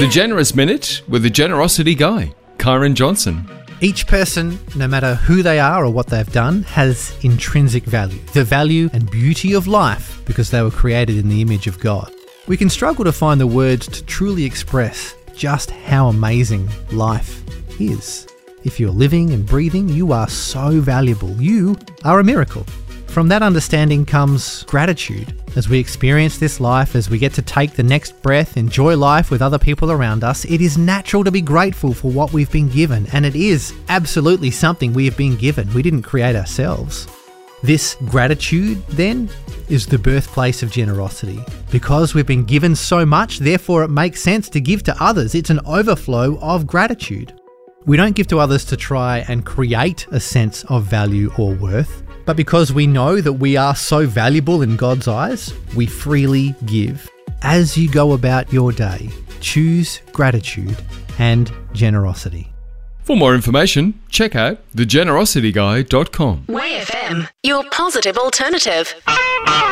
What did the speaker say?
The Generous Minute with the Generosity Guy, Kyron Johnson. Each person, no matter who they are or what they've done, has intrinsic value. The value and beauty of life because they were created in the image of God. We can struggle to find the words to truly express just how amazing life is. If you're living and breathing, you are so valuable. You are a miracle. From that understanding comes gratitude. As we experience this life, as we get to take the next breath, enjoy life with other people around us, it is natural to be grateful for what we've been given. And it is absolutely something we have been given. We didn't create ourselves. This gratitude, then, is the birthplace of generosity. Because we've been given so much, therefore it makes sense to give to others. It's an overflow of gratitude. We don't give to others to try and create a sense of value or worth, but because we know that we are so valuable in God's eyes, we freely give. As you go about your day, choose gratitude and generosity. For more information, check out thegenerosityguy.com. Way FM, your positive alternative.